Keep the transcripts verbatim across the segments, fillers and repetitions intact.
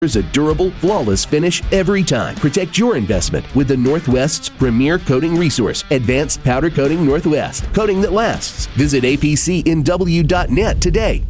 There's a durable, flawless finish every time. Protect your investment with the Northwest's premier coating resource, Advanced Powder Coating Northwest. Coating that lasts. Visit A P C N W dot net today.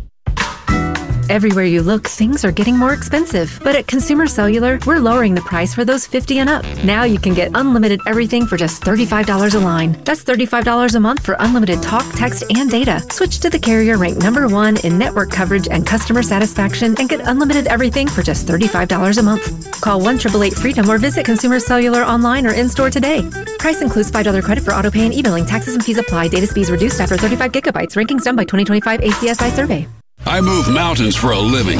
Everywhere you look, things are getting more expensive. But at Consumer Cellular, we're lowering the price for those fifty and up. Now you can get unlimited everything for just thirty-five dollars a line. That's thirty-five dollars a month for unlimited talk, text, and data. Switch to the carrier ranked number one in network coverage and customer satisfaction and get unlimited everything for just thirty-five dollars a month. Call one eight eight eight FREEDOM or visit Consumer Cellular online or in-store today. Price includes five dollars credit for auto pay and e-billing. Taxes and fees apply. Data speeds reduced after thirty-five gigabytes. Rankings done by twenty twenty-five A C S I survey. I move mountains for a living.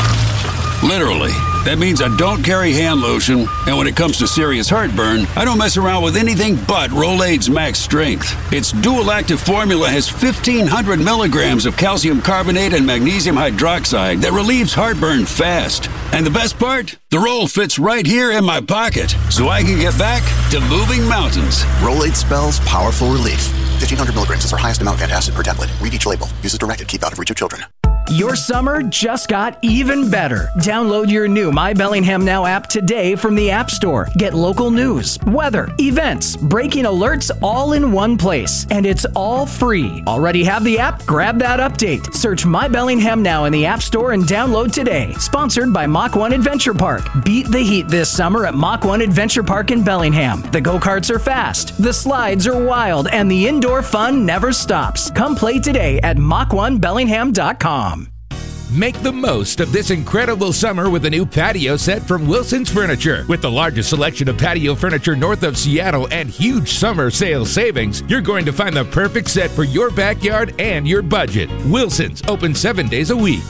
Literally. That means I don't carry hand lotion, and when it comes to serious heartburn, I don't mess around with anything but Rolaids Max Strength. Its dual-active formula has fifteen hundred milligrams of calcium carbonate and magnesium hydroxide that relieves heartburn fast. And the best part? The roll fits right here in my pocket, so I can get back to moving mountains. Rolaids spells powerful relief. fifteen hundred milligrams is our highest amount of antacid per tablet. Read each label. Use as directed. Keep out of reach of children. Your summer just got even better. Download your new My Bellingham Now app today from the App Store. Get local news, weather, events, breaking alerts all in one place. And it's all free. Already have the app? Grab that update. Search My Bellingham Now in the App Store and download today. Sponsored by Mach one Adventure Park. Beat the heat this summer at Mach one Adventure Park in Bellingham. The go-karts are fast, the slides are wild, and the indoor fun never stops. Come play today at mach one bellingham dot com. Make the most of this incredible summer with a new patio set from Wilson's Furniture. With the largest selection of patio furniture north of Seattle and huge summer sale savings, you're going to find the perfect set for your backyard and your budget. Wilson's, open seven days a week.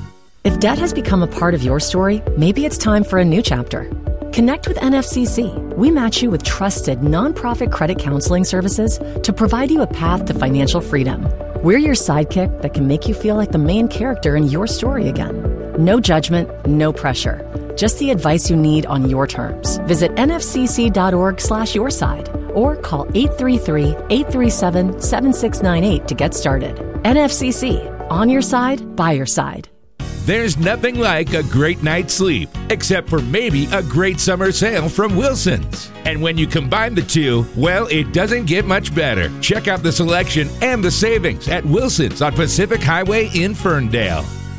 If debt has become a part of your story, maybe it's time for a new chapter. Connect with N F C C. We match you with trusted nonprofit credit counseling services to provide you a path to financial freedom. We're your sidekick that can make you feel like the main character in your story again. No judgment, no pressure. Just the advice you need on your terms. Visit nfcc.org slash your side or call eight three three, eight three seven, seven six nine eight to get started. N F C C. On your side, by your side. There's nothing like a great night's sleep, except for maybe a great summer sale from Wilson's. And when you combine the two, well, it doesn't get much better. Check out the selection and the savings at Wilson's on Pacific Highway in Ferndale.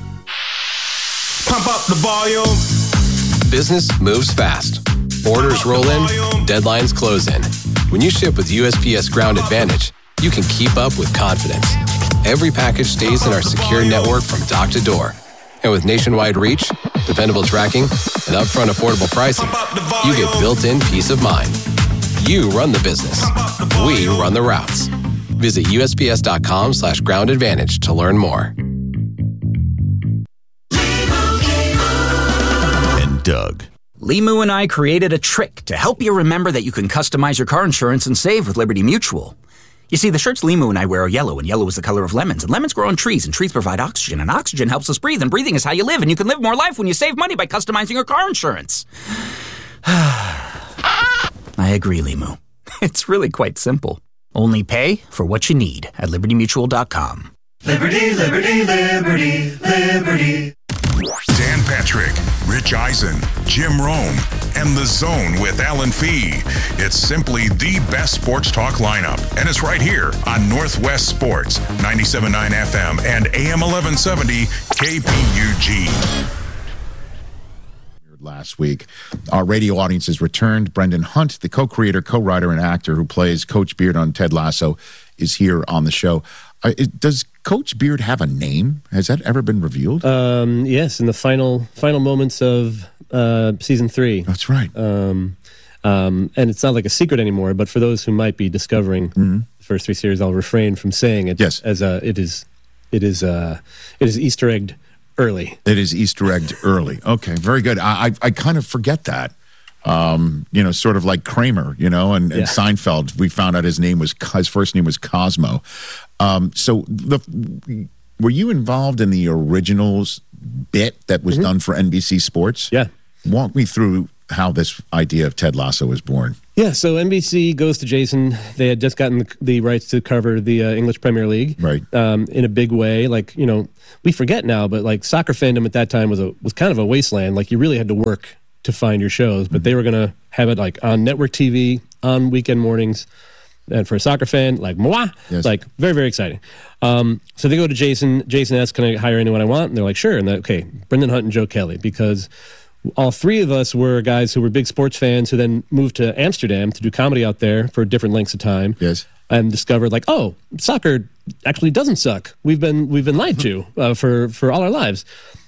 Pump up the volume. Business moves fast. Orders roll in, deadlines close in. When you ship with U S P S Ground Advantage, you can keep up with confidence. Every package stays in our secure network from dock to door. And with nationwide reach, dependable tracking, and upfront affordable pricing, you get built-in peace of mind. You run the business. We run the routes. Visit usps.com slash ground advantage to learn more. And Doug. Limu and I created a trick to help you remember that you can customize your car insurance and save with Liberty Mutual. You see, the shirts Limu and I wear are yellow, and yellow is the color of lemons, and lemons grow on trees, and trees provide oxygen, and oxygen helps us breathe, and breathing is how you live, and you can live more life when you save money by customizing your car insurance. I agree, Limu. It's really quite simple. Only pay for what you need at liberty mutual dot com. Liberty, liberty, liberty, liberty. Dan Patrick, Rich Eisen, Jim Rome, and The Zone with Alan Fee. It's simply the best sports talk lineup, and it's right here on Northwest Sports, ninety-seven point nine F M and A M eleven seventy K P U G. Last week, our radio audience has returned. Brendan Hunt, the co-creator, co-writer, and actor who plays Coach Beard on Ted Lasso, is here on the show. Uh, it, does Coach Beard have a name? Has that ever been revealed? Um, yes, in the final final moments of uh, season three. That's right. Um, um, and it's not like a secret anymore. But for those who might be discovering mm-hmm. the first three series, I'll refrain from saying it. Yes. as a, it is, it is, uh, it is Easter egged early. It is Easter egged early. Okay, very good. I I, I kind of forget that. Um, you know, sort of like Kramer, you know, and, and yeah. Seinfeld. We found out his name was his first name was Cosmo. Um, so, the, were you involved in the originals bit that was mm-hmm. done for N B C Sports? Yeah. Walk me through how this idea of Ted Lasso was born. Yeah, so N B C goes to Jason. They had just gotten the, the rights to cover the uh, English Premier League, right? Um, in a big way. Like, you know, we forget now, but like soccer fandom at that time was a was kind of a wasteland. Like, you really had to work to find your shows, but mm-hmm. they were going to have it like on network T V on weekend mornings. And for a soccer fan, like moi, yes. like very, very exciting. Um, so they go to Jason. Jason asks, "Can I hire anyone I want?" And they're like, "Sure." And they're, okay, Brendan Hunt and Joe Kelly, because all three of us were guys who were big sports fans who then moved to Amsterdam to do comedy out there for different lengths of time. Yes. And discovered like, oh, soccer actually doesn't suck. We've been we've been lied to uh, for for all our lives.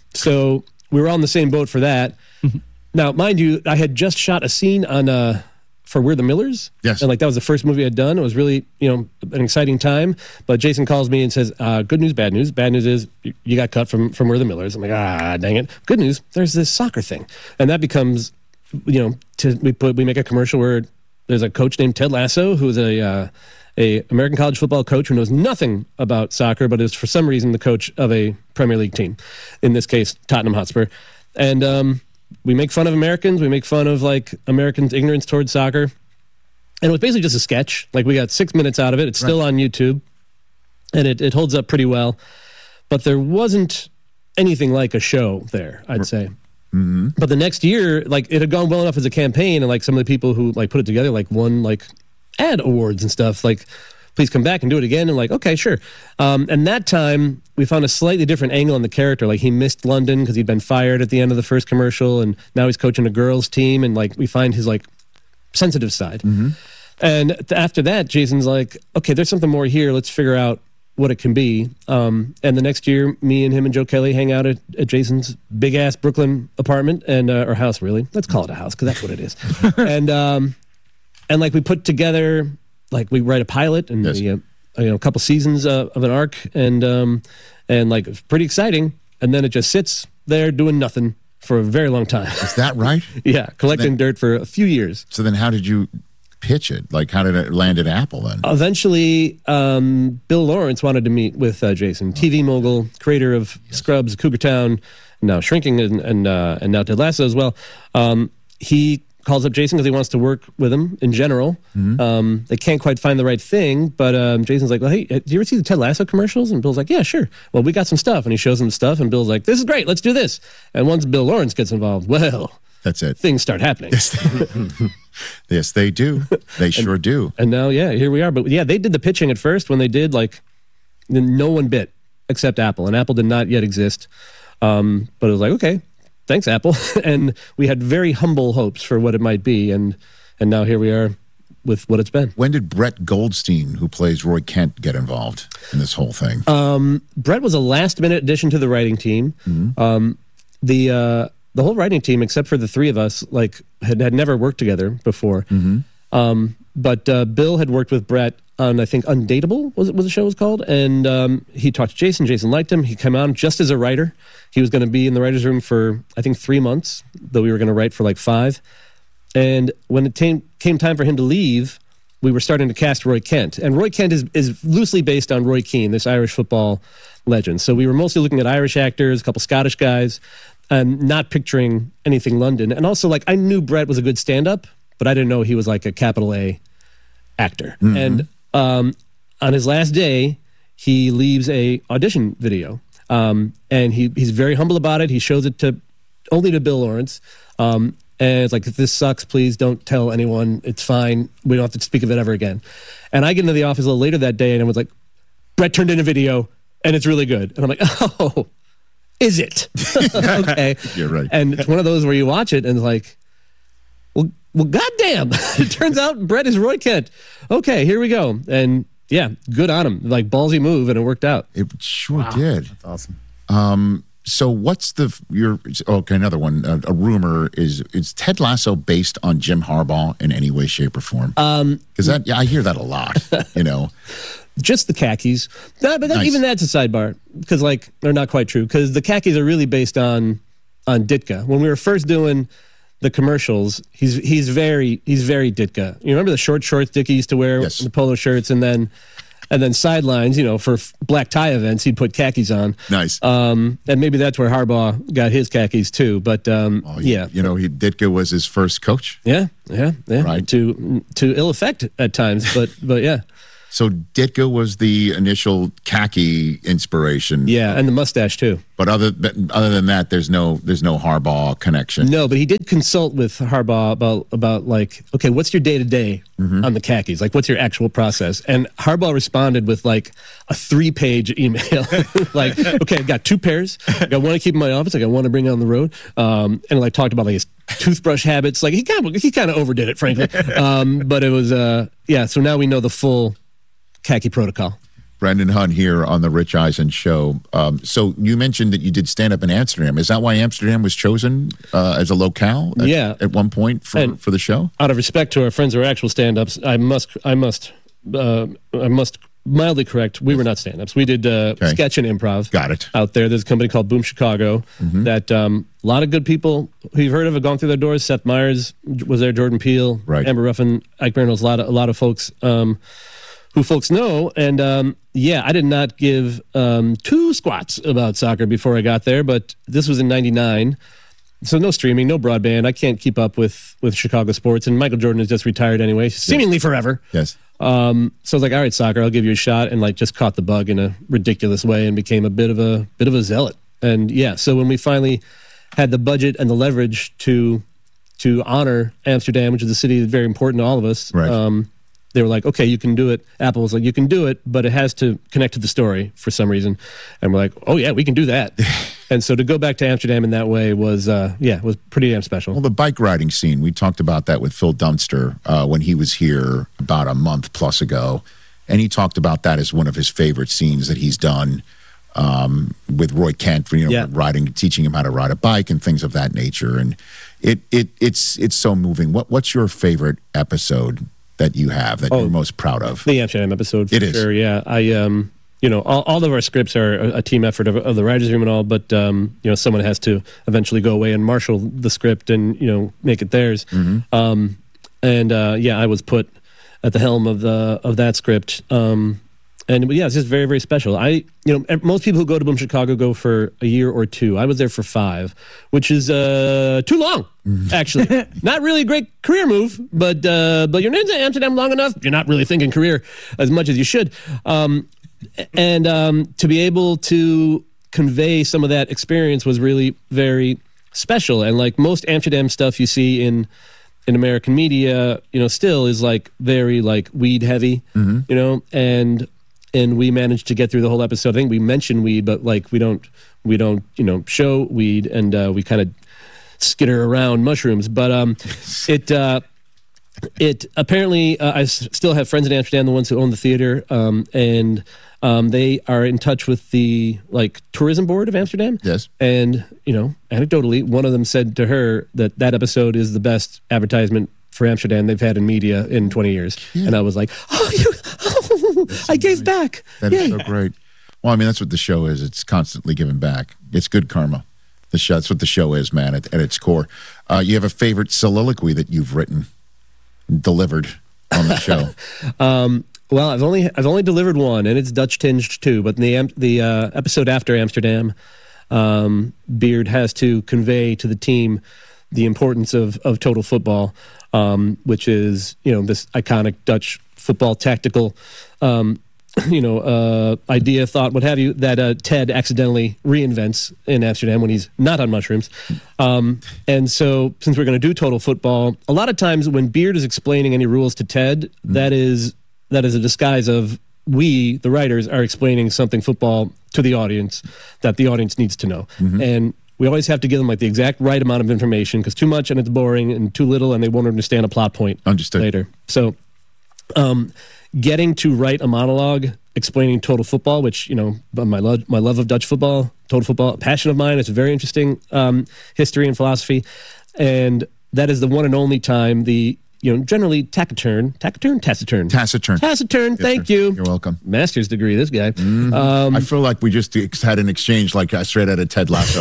So we were all in the same boat for that. Now, mind you, I had just shot a scene on uh, for We're the Millers. Yes. And like that was the first movie I'd done. It was really, you know, an exciting time. But Jason calls me and says, uh, good news, bad news. Bad news is you got cut from, from We're the Millers. I'm like, ah, dang it. Good news, there's this soccer thing. And that becomes, you know, to, we put we make a commercial where there's a coach named Ted Lasso, who's a uh, a American college football coach who knows nothing about soccer, but is for some reason the coach of a Premier League team. In this case, Tottenham Hotspur. And um we make fun of Americans. We make fun of, like, Americans' ignorance towards soccer. And it was basically just a sketch. Like, we got six minutes out of it. It's still right. on YouTube. And it, it holds up pretty well. But there wasn't anything like a show there, I'd say. Mm-hmm. But the next year, like, it had gone well enough as a campaign. And, like, some of the people who, like, put it together, like, won, like, ad awards and stuff. Like, please come back and do it again. And, like, okay, sure. Um, and that time, we found a slightly different angle on the character. Like, he missed London because he'd been fired at the end of the first commercial, and now he's coaching a girls' team, and, like, we find his, like, sensitive side. Mm-hmm. And th- after that, Jason's like, okay, there's something more here. Let's figure out what it can be. Um, and the next year, me and him and Joe Kelly hang out at, at Jason's big-ass Brooklyn apartment, and uh, or house, really. Let's call it a house, because that's what it is. and, um, and, like, we put together, like, we write a pilot, and yes. we, uh, you know, a couple seasons uh, of an arc, and um, and like it's pretty exciting. And then it just sits there doing nothing for a very long time. Is that right? Yeah, collecting then, dirt for a few years. So then, how did you pitch it? Like, how did it land at Apple then? Eventually, um, Bill Lawrence wanted to meet with uh, Jason, T V mogul, creator of yes. Scrubs, Cougar Town, now Shrinking, and and, uh, and now Ted Lasso as well. Um, he calls up Jason because he wants to work with him in general. Mm-hmm. Um, they can't quite find the right thing, but um, Jason's like, well, hey, do you ever see the Ted Lasso commercials? And Bill's like, yeah, sure. Well, we got some stuff. And he shows him stuff, and Bill's like, this is great. Let's do this. And once Bill Lawrence gets involved, well, that's it. Things start happening. Yes, they, yes, they do. They sure and, do. And now, yeah, here we are. But yeah, they did the pitching at first when they did, like, no one bit except Apple. And Apple did not yet exist. Um, but it was like, okay. Thanks, Apple. And we had very humble hopes for what it might be, and and now here we are with what it's been. When did Brett Goldstein, who plays Roy Kent, get involved in this whole thing? Um, Brett was a last-minute addition to the writing team. Mm-hmm. Um, the uh, the whole writing team, except for the three of us, like had, had never worked together before. Mm-hmm. Um, but uh, Bill had worked with Brett on, I think, Undateable was it what the show was called, and um, he talked to Jason. Jason liked him. He came on just as a writer. He was going to be in the writer's room for, I think, three months, though we were going to write for like five. And when it came, came time for him to leave, we were starting to cast Roy Kent. And Roy Kent is, is loosely based on Roy Keane, this Irish football legend. So we were mostly looking at Irish actors, a couple Scottish guys, and not picturing anything London. And also, like, I knew Brett was a good stand-up, but I didn't know he was like a capital A actor. Mm-hmm. And um, on his last day, he leaves a audition video. Um, and he he's very humble about it. He shows it to only to Bill Lawrence. Um, and it's like, if this sucks, please don't tell anyone. It's fine. We don't have to speak of it ever again. And I get into the office a little later that day, and I was like, Brett turned in a video, and it's really good. And I'm like, oh, is it? Okay. You're right. And it's one of those where you watch it, and it's like, well, well, goddamn. It turns out Brett is Roy Kent. Okay, here we go. And yeah, good on him. Like, ballsy move, and it worked out. It sure Wow. did. That's awesome. Um, so what's the your okay? Another one. A, a rumor is is Ted Lasso based on Jim Harbaugh in any way, shape, or form? Um, Because that yeah, I hear that a lot. You know, just the khakis. No, but that, Nice. even that's a sidebar, because like they're not quite true. Because the khakis are really based on on Ditka. When we were first doing the commercials, he's he's very he's very Ditka. You remember the short shorts Ditka used to wear, Yes. the polo shirts, and then And then sidelines, you know, for f- black tie events, he'd put khakis on. Nice. Um, and maybe that's where Harbaugh got his khakis too. But um, oh, you, yeah, you know, he, Ditka was his first coach. Yeah, yeah, yeah. Right. To to ill effect at times, but but yeah. So Ditka was the initial khaki inspiration. Yeah, and the mustache too. But other but other than that, there's no there's no Harbaugh connection. No, but he did consult with Harbaugh about about like, okay, what's your day to day on the khakis? Like, what's your actual process? And Harbaugh responded with like a three page email, like, okay, I've got two pairs. I got one to keep in my office. I got one to bring on the road. Um, and like talked about like his toothbrush habits. Like he kind of he kind of overdid it, frankly. Um, but it was uh, yeah. So now we know the full khaki protocol. Brendan Hunt here on the Rich Eisen Show. Um, so you mentioned that you did stand up in Amsterdam. Is that why Amsterdam was chosen uh, as a locale? At, yeah. At one point for and for the show. Out of respect to our friends who are actual stand-ups, I must I must uh, I must mildly correct. We were not stand-ups. We did uh, Okay. sketch and improv. Got it. Out there, there's a company called Boom Chicago Mhm. that um, a lot of good people who you've heard of have gone through their doors. Seth Meyers was there. Jordan Peele, Right. Amber Ruffin, Ike Barinholtz, a lot of a lot of folks. Um, who folks know. And um, yeah, I did not give um, two squats about soccer before I got there, but this was in ninety-nine. So no streaming, no broadband. I can't keep up with, with Chicago sports. And Michael Jordan is just retired anyway, seemingly forever. Yes. Um, so I was like, all right, soccer, I'll give you a shot. And like just caught the bug in a ridiculous way and became a bit of a bit of a zealot. And yeah, so when we finally had the budget and the leverage to to honor Amsterdam, which is a city that's very important to all of us, Right. um, they were like, okay, you can do it. Apple was like, you can do it, but it has to connect to the story for some reason. And we're like, oh yeah, we can do that. And so to go back to Amsterdam in that way was, uh, yeah, was pretty damn special. Well, the bike riding scene, we talked about that with Phil Dunster uh, when he was here about a month plus ago. And he talked about that as one of his favorite scenes that he's done um, with Roy Kent, you know, Yeah. riding, teaching him how to ride a bike and things of that nature. And it it it's it's so moving. What What's your favorite episode that you have that Oh, you're most proud of? The Amsterdam episode, for It is. sure. Yeah, I, um, you know, all, all of our scripts are a, a team effort of, of the writers' room and all, but um, you know, someone has to eventually go away and marshal the script and you know make it theirs. Mm-hmm. Um, and uh, yeah, I was put at the helm of the of that script. Um, and yeah, it's just very, very special. I, you know, ev- most people who go to Boom Chicago go for a year or two. I was there for five, which is uh, too long, actually. Not really a great career move, but uh, but you're in Amsterdam long enough, you're not really thinking career as much as you should. Um, and um, to be able to convey some of that experience was really very special. And like most Amsterdam stuff you see in in American media, you know, still is like very like weed heavy, Mhm. you know, and and we managed to get through the whole episode. I think we mention weed, but like we don't we don't you know show weed, and uh, we kind of skitter around mushrooms. But um, it uh, it apparently uh, I s- still have friends in Amsterdam, the ones who own the theater, um, and um, they are in touch with the like tourism board of Amsterdam. Yes. And you know, anecdotally, one of them said to her that that episode is the best advertisement for Amsterdam they've had in media in twenty years. And I was like, oh, you, oh I gave back. That is Yay. so great. Well, I mean, that's what the show is. It's constantly giving back. It's good karma. The show, that's what the show is, man, at, at its core. Uh, you have a favorite soliloquy that you've written, delivered on the show? Um, well, I've only I've only delivered one, and it's Dutch tinged too. But in the Am- the uh, episode after Amsterdam, um, Beard has to convey to the team the importance of of total football, um, which is you know this iconic Dutch football tactical, um, you know uh, idea, thought, what have you, that uh, Ted accidentally reinvents in Amsterdam when he's not on mushrooms. Um, and so, since we're going to do total football, a lot of times when Beard is explaining any rules to Ted, that is that is a disguise of we, the writers, are explaining something football to the audience that the audience needs to know. Mhm. And we always have to give them like the exact right amount of information, because too much and it's boring, and too little and they won't understand a plot point Understood. later. So um, getting to write a monologue explaining total football, which, you know, my love, my love of Dutch football, total football, a passion of mine. It's a very interesting um, history and philosophy. And that is the one and only time the you know, generally taciturn, taciturn, taciturn, taciturn, taciturn. Yes, thank sir. you. You're welcome. Master's degree, this guy. Mm-hmm. um, I feel like we just had an exchange like uh, straight out of Ted Lasso.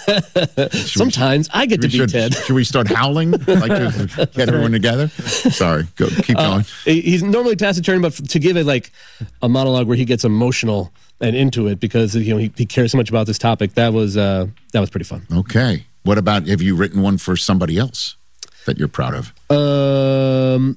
Sometimes we, I get to be should, Ted. Should we start howling like to get everyone together? Sorry, go keep going. Uh, he's normally taciturn, but to give it like a monologue where he gets emotional and into it because you know he, he cares so much about this topic. That was uh, that was pretty fun. Okay, what about have you written one for somebody else that you're proud of? Um,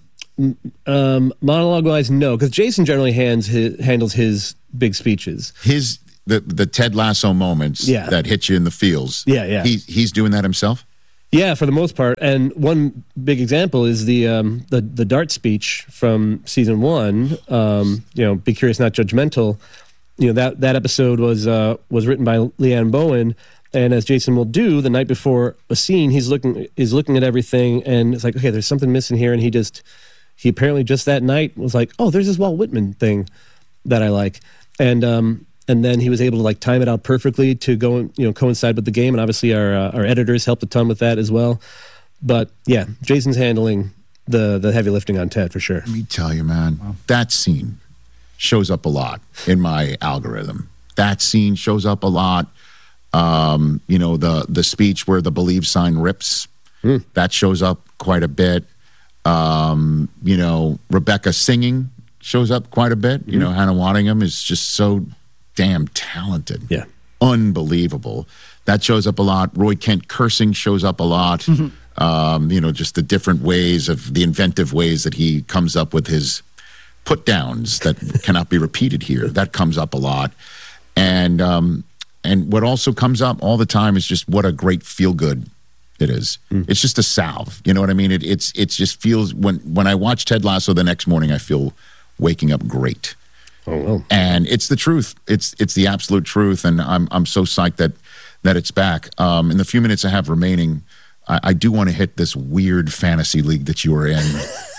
um, monologue-wise, no, because Jason generally hands his, handles his big speeches. His the the Ted Lasso moments yeah. that hit you in the feels. Yeah, yeah. He, he's doing that himself? Yeah, for the most part. And one big example is the um, the, the Dart speech from season one. Um, you know, Be Curious, Not Judgmental. You know, that, that episode was uh, was written by Leanne Bowen. And as Jason will do, the night before a scene, he's looking is looking at everything, and it's like, okay, there's something missing here. And he just, he apparently just that night was like, oh, there's this Walt Whitman thing that I like. And um, and then he was able to like time it out perfectly to go and, you know, coincide with the game. And obviously our uh, our editors helped a ton with that as well. But yeah, Jason's handling the the heavy lifting on Ted for sure. Let me tell you, man, wow. that scene shows up a lot in my algorithm. That scene shows up a lot. Um, you know, the the speech where the believe sign rips, mm. that shows up quite a bit. Um, you know, Rebecca singing shows up quite a bit. Mm. You know, Hannah Waddingham is just so damn talented. Yeah. Unbelievable. That shows up a lot. Roy Kent cursing shows up a lot. Mm-hmm. Um, you know, just the different ways of the inventive ways that he comes up with his put downs that cannot be repeated here. That comes up a lot. And, um, And what also comes up all the time is just what a great feel good it is. Mm. It's just a salve. You know what I mean? It it's it's just feels when when I watch Ted Lasso the next morning, I feel waking up great. Oh, well. And it's the truth. It's it's the absolute truth. And I'm I'm so psyched that that it's back. Um, in the few minutes I have remaining, I, I do want to hit this weird fantasy league that you are in.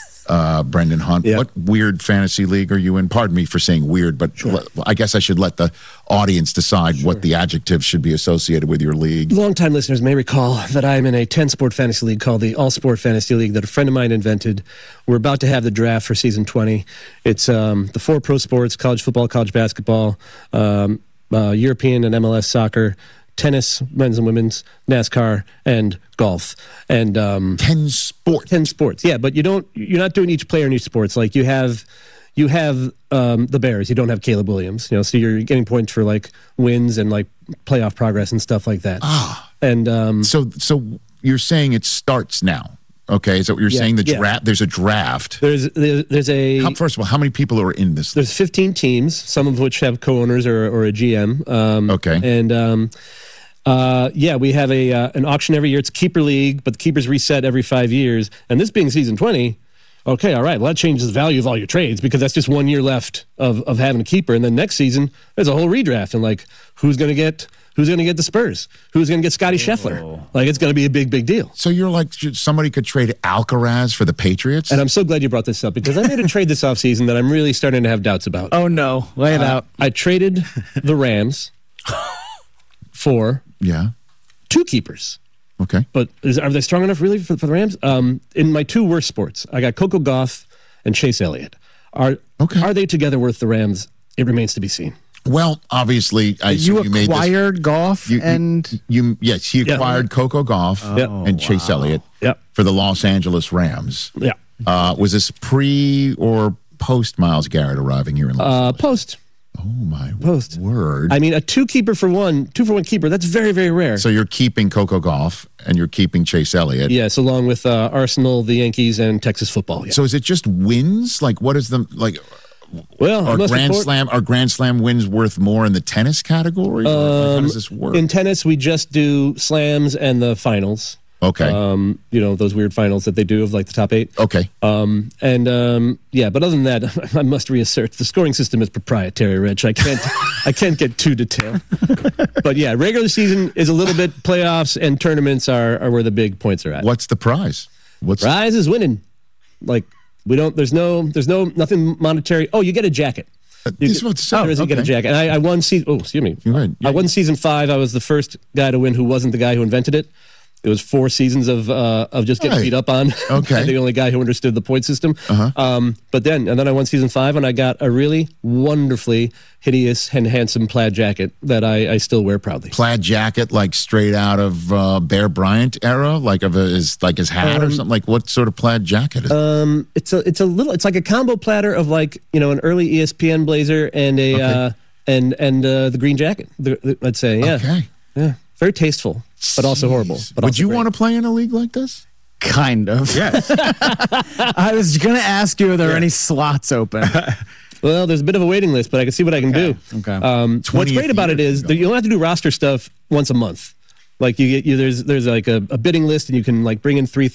Uh, Brendan Hunt, yep. What weird fantasy league are you in? Pardon me for saying weird, but sure. I guess I should let the audience decide sure. what the adjective should be associated with your league. Longtime listeners may recall that I'm in a ten-sport fantasy league called the All-Sport Fantasy League that a friend of mine invented. We're about to have the draft for season twenty. It's um, the four pro sports, college football, college basketball, um, uh, European and M L S soccer, tennis, men's and women's, NASCAR, and golf. And um, ten sports. Ten sports, yeah. But you don't. You're not doing each player in each sports. Like you have, you have um, the Bears. You don't have Caleb Williams. You know, so you're getting points for like wins and like playoff progress and stuff like that. Ah, and um, so so you're saying it starts now. Okay, is that what you're yeah, saying? The yeah. draft. There's a draft. There's there's, there's a. How, first of all, how many people are in this? There's fifteen teams, some of which have co-owners or or a G M. Um, okay, and. Um, Uh, yeah, we have a uh, an auction every year. It's a keeper league, but the keepers reset every five years. And this being season twenty, okay, all right, well, that changes the value of all your trades because that's just one year left of, of having a keeper. And then next season, there's a whole redraft. And, like, who's going to get who's going to get the Spurs? Who's going to get Scotty Scheffler? Oh. Like, it's going to be a big, big deal. So you're like, somebody could trade Alcaraz for the Patriots? And I'm so glad you brought this up because I made a trade this offseason that I'm really starting to have doubts about. Oh, no. Lay it uh, out. I traded the Rams for... Yeah. Two keepers. Okay. But is, are they strong enough really for, for the Rams? Um, in my two worst sports, I got Coco Gauff and Chase Elliott. Are okay. Are they together worth the Rams? It remains to be seen. Well, obviously, I you, you acquired made this, Goff you, and you, you yes, he acquired yep. Coco Gauff oh, and Chase wow. Elliott yep. for the Los Angeles Rams. Yeah. Uh, was this pre or post Myles Garrett arriving here in Los uh, Angeles? Post. Oh my Post. word! I mean, a two keeper for one, two for one keeper. That's very, very rare. So you're keeping Coco Gauff and you're keeping Chase Elliott. Yes, along with uh, Arsenal, the Yankees, and Texas football. Yeah. So is it just wins? Like, what is the like? Well, are Grand report- Slam are Grand Slam wins worth more in the tennis category? Um, like, how does this work? In tennis, we just do slams and the finals. Okay. Um, you know, those weird finals that they do of like the top eight. Okay. Um, and um, yeah, but other than that, I must reassert the scoring system is proprietary, Rich. I can't, I can't get too detailed. But yeah, regular season is a little bit. Playoffs and tournaments are, are where the big points are at. What's the prize? What's prize is winning. Like we don't. There's no. There's no nothing monetary. Oh, you get a jacket. You This get, is what there is, you okay. get a jacket. And I, I won season. Oh, excuse me. Right. I won season five. I was the first guy to win who wasn't the guy who invented it. It was four seasons of uh, of just getting Right. beat up on. Okay. The only guy who understood the point system. Uh-huh. Um, but then, and then I won season five, and I got a really wonderfully hideous and handsome plaid jacket that I, I still wear proudly. Plaid jacket, like straight out of uh, Bear Bryant era, like of a, his like his hat or Um, something. Like what sort of plaid jacket is it? Um, it's a it's a little it's like a combo platter of like you know an early E S P N blazer and a Okay. uh, and and uh, the green jacket. The, the, I'd say yeah Okay. yeah very tasteful but also horrible. But Would also you great. want to play in a league like this? Kind of. Yes. I was going to ask you, are there any slots open? Well, there's a bit of a waiting list, but I can see what I can do. Okay. Um, what's twentieth great about it year is to that go. you don't have to do roster stuff once a month. Like you get you there's there's like a, a bidding list and you can like bring in three